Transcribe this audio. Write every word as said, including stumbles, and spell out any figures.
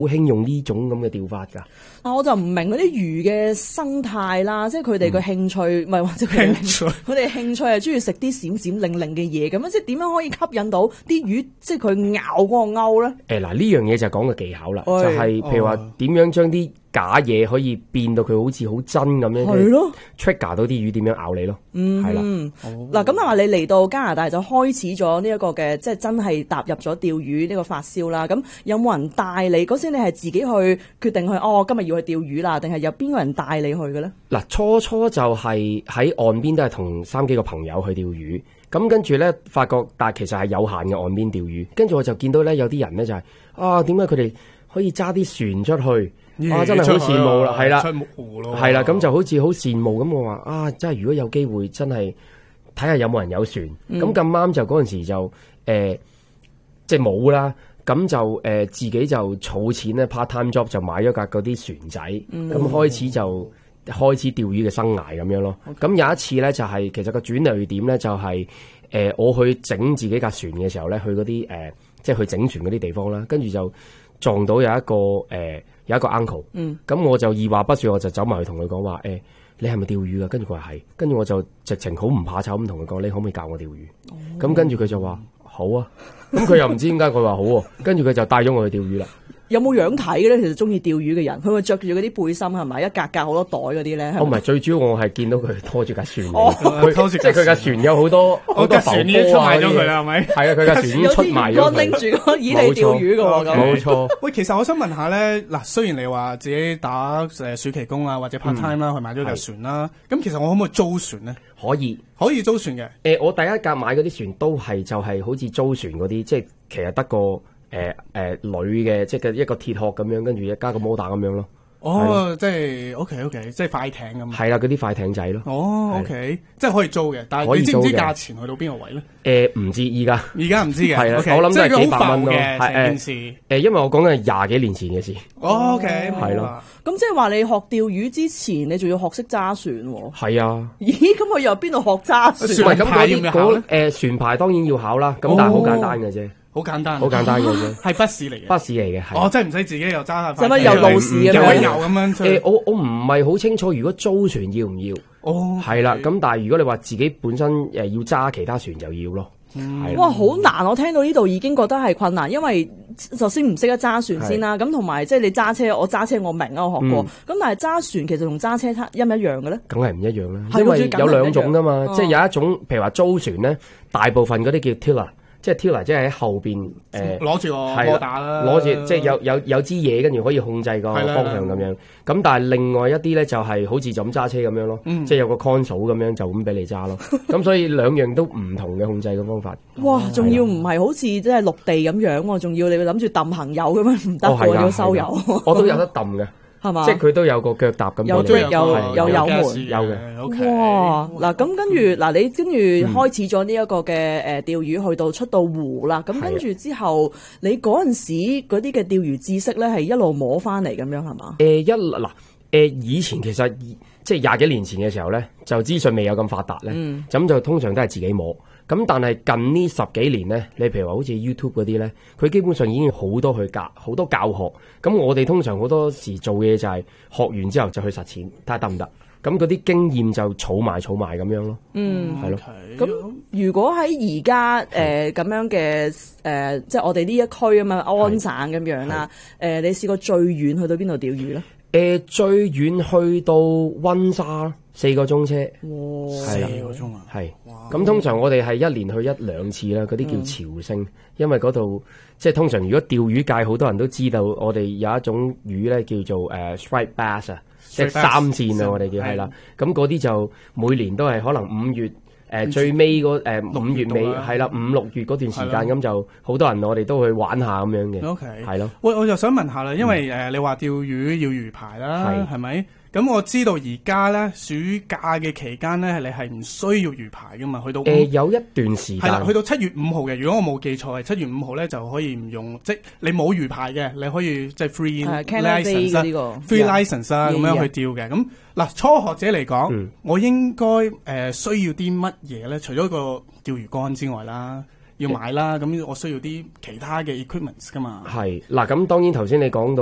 好興用呢種咁嘅釣法㗎。 啊，我就唔明嗰啲魚嘅生態啦，即係佢哋嘅興趣，唔係或者佢哋興趣，佢哋興趣係中意食啲閃閃靈靈嘅嘢咁樣，即係點樣可以吸引到啲魚，即係佢咬嗰個鈎咧？ 誒嗱，呢樣嘢就講個技巧啦，就喂係譬如話點樣將啲假嘢可以變到佢好似好真咁樣， 係咯 ，trigger 到啲魚點樣咬你咯， 嗯， 係啦。 嗱，咁啊話你嚟到加拿大就開始咗呢一個嘅，即係真係踏入咗釣魚呢個發燒啦。咁有冇人帶你？嗰時你係自己去決定去，哦，今日要去釣魚啦，定係有邊個人帶你去嘅咧？ 嗱，初初就係喺岸邊都係同三幾個朋友去釣魚，咁跟住咧發覺，但係其實係有限嘅岸邊釣魚。跟住我就見到咧有啲人咧就係、是、啊，點解佢哋可以揸啲船出去？啊，真係好羨慕啦，係啦， 出木湖咯， 係啦，咁就好似好羨慕咁。我話啊，真係如果有機會，真係睇下有冇人有船。咁咁啱就嗰陣時就誒，即係冇啦。咁就誒、呃、自己就儲錢咧 part time job 就買咗架嗰啲船仔，咁、嗯、開始就開始釣魚嘅生涯咁樣咯。咁、okay. 有一次咧就係、是、其實個轉捩點咧就係、是、誒、呃、我去整自己架船嘅時候咧，去嗰啲誒即係去整船嗰啲地方啦，跟住就撞到有一個誒。呃有一個 uncle，咁、嗯、我就二話不說，我就走埋去同佢講話，誒、欸，你係咪釣魚㗎？跟住佢話係，跟住我就直情好唔怕醜咁同佢講，你可唔可以教我釣魚？咁、哦、跟住佢就話好啊，咁佢又唔知點解佢話好喎、啊，跟住佢就帶咗我去釣魚啦。有冇樣睇嘅咧？其實中意釣魚嘅人，佢會着住嗰啲背心係咪？一格格好多袋嗰啲咧。哦，唔係，最主要我係見到佢拖住架船，佢拖住即係佢架船有好多好多浮波啊！出賣咗佢啦，係咪？係啊，佢架船已經出賣咗佢。有啲魚竿拎住個椅嚟釣魚嘅喎，咁冇錯。喂，其實我想問下咧，嗱，雖然你話自己打誒暑期工啊，或者 part time 啦，去買咗架船啦，咁其實我可唔可以租船咧？可以，可以租船嘅。誒，我第一架買嗰啲船都係就係好似租船嗰啲，即係其實得個。誒誒鋁嘅，即係一個鐵殼咁樣，跟住一加個摩打咁樣咯。哦，即係 OK OK，即係快艇咁。係啦，嗰啲快艇仔咯。哦 OK，即係可以租嘅，但係你知唔知價錢去到邊個位咧？誒唔知依家，而家唔知嘅。係啦，我諗都係幾百蚊咯。係成件事。誒，因為我講緊係廿幾年前嘅事。哦 OK，係咯。咁即係話你學釣魚之前，你仲要學識揸船喎？係啊。咦？咁佢又邊度學揸船？船牌要唔要考咧？誒，船牌當然要考啦。咁但係好簡單嘅啫。好簡單，好簡單嘅啫，係筆試嚟嘅，筆試嚟嘅，係。哦，即係唔使自己又揸下，使乜又路試咁樣，又咁樣。誒，我我唔係好清楚，如果租船要唔要？哦，係啦。咁但係如果你話自己本身誒要揸其他船就要咯。嗯，哇，好難！我聽到呢度已經覺得係困難，因為首先唔識得揸船先啦。咁同埋即係你揸車，我揸車我明啊，我學過。咁、嗯、但係揸船其實同揸車一唔一樣嘅咧？梗係唔一樣啦，因為有兩種噶嘛。即係有一種，譬如話租船咧，大部分嗰啲叫 tiller。即係 tiller，即係喺後邊誒攞住個摩打啦，攞住即係有有有支嘢，跟住可以控制個方向咁樣。咁但係另外一啲咧就係好似就咁揸車咁樣咯，嗯、即係有個 console 咁樣就咁俾你揸咯。咁所以兩樣都唔同嘅控制嘅方法。哇！仲要唔係好似即係陸地咁樣喎？仲要你諗住揼行油咁樣唔得喎，要收油。我都有得揼嘅。係嘛？即係佢都有個腳踏咁，有 brake 有有油門，有嘅。Okay. 哇！嗱咁跟住嗱，你跟住開始咗呢一個嘅誒釣魚，去到出到湖啦。咁跟住之後，你嗰陣時嗰啲嘅釣魚知識咧，係一路摸翻嚟咁樣係嘛？誒、呃、一嗱誒，以前其實即係廿幾年前嘅時候咧，就資訊未有咁發達咧，咁、嗯、就通常都係自己摸。咁但係近呢十幾年咧，你譬如話好似 YouTube 嗰啲咧，佢基本上已經好多去教，好多教學。咁我哋通常好多時做嘅嘢就係學完之後就去實踐，睇下得唔得。咁嗰啲經驗就儲埋儲埋咁樣咯。嗯，係咯。咁、okay. 如果喺而家誒咁樣嘅誒、呃，即係我哋呢一區啊嘛，安省咁樣啦。誒、呃，你試過最遠去到邊度釣魚咧？誒、呃，最遠去到溫莎四個鐘車。哇！四個鐘啊！係。咁通常我哋係一年去一兩次啦，嗰啲叫朝聖、嗯，因為嗰度即係通常如果釣魚界好多人都知道，我哋有一種魚咧叫做誒 striped bass 啊，即係三線啊，我哋叫係啦。咁嗰啲就每年都係可能五月誒、呃、最尾嗰誒五月尾係啦，五六月嗰段時間咁就好多人我哋都去玩下咁樣嘅。OK， 係咯。喂，我就想問下啦，因為誒、嗯、你話釣魚要魚牌啦，係咪？咁我知道而家咧暑假嘅期間咧，你係唔需要魚牌噶嘛？去到誒、呃、有一段時間係啦，去到七月五號嘅。如果我冇記錯，係七月五號咧就可以唔用，即係你冇魚牌嘅，你可以即係 free license 啦、這個、，free license 啦、yeah. 咁樣去釣嘅。咁、yeah. 嗱，初學者嚟講、嗯，我應該誒、呃、需要啲乜嘢咧？除咗個釣魚竿之外啦，要買啦，咁、嗯、我需要啲其他嘅 equipment 噶嘛。係嗱，咁當然頭先你講到。